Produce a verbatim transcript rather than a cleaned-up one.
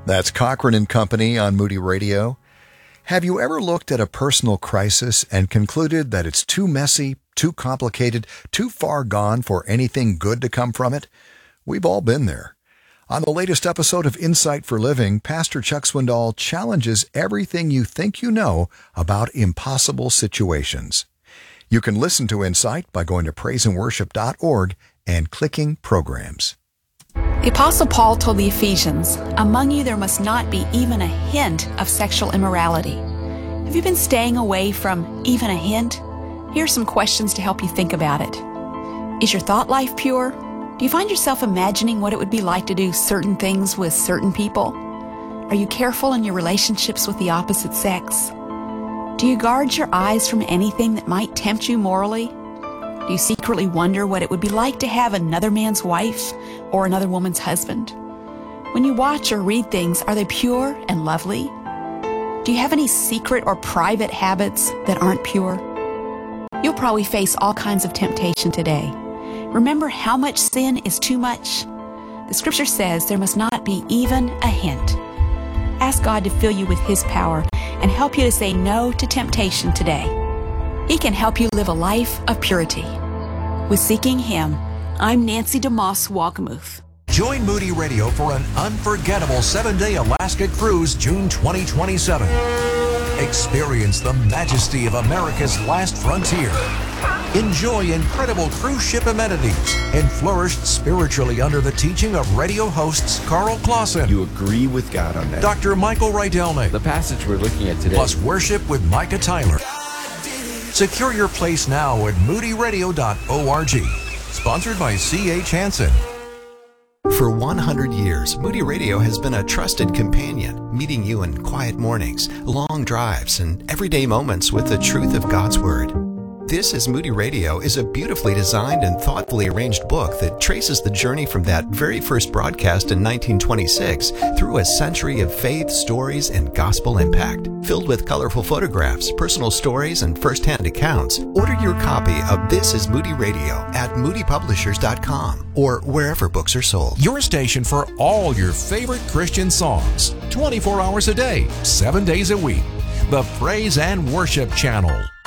That's Cochran and Company on Moody Radio. Have you ever looked at a personal crisis and concluded that it's too messy, too complicated, too far gone for anything good to come from it? We've all been there. On the latest episode of Insight for Living, Pastor Chuck Swindoll challenges everything you think you know about impossible situations. You can listen to Insight by going to praise and worship dot org and clicking Programs. The Apostle Paul told the Ephesians, "Among you there must not be even a hint of sexual immorality." Have you been staying away from even a hint? Here are some questions to help you think about it. Is your thought life pure? Do you find yourself imagining what it would be like to do certain things with certain people? Are you careful in your relationships with the opposite sex? Do you guard your eyes from anything that might tempt you morally? Do you secretly wonder what it would be like to have another man's wife or another woman's husband? When you watch or read things, are they pure and lovely? Do you have any secret or private habits that aren't pure? You'll probably face all kinds of temptation today. Remember how much sin is too much? The scripture says there must not be even a hint. Ask God to fill you with His power and help you to say no to temptation today. He can help you live a life of purity. With Seeking Him, I'm Nancy DeMoss Walkamuth. Join Moody Radio for an unforgettable seven-day Alaska cruise June twenty twenty-seven. Experience the majesty of America's last frontier. Enjoy incredible cruise ship amenities and flourish spiritually under the teaching of radio hosts Carl Clausen. You agree with God on that. Doctor Michael Rydelnik. The passage we're looking at today. Plus worship with Micah Tyler. Secure your place now at moody radio dot org. Sponsored by C H Hansen. For one hundred years, Moody Radio has been a trusted companion, meeting you in quiet mornings, long drives, and everyday moments with the truth of God's Word. This is Moody Radio is a beautifully designed and thoughtfully arranged book that traces the journey from that very first broadcast in nineteen twenty-six through a century of faith, stories, and gospel impact. Filled with colorful photographs, personal stories, and first-hand accounts, order your copy of This is Moody Radio at moody publishers dot com or wherever books are sold. Your station for all your favorite Christian songs, twenty-four hours a day, seven days a week. The Praise and Worship Channel.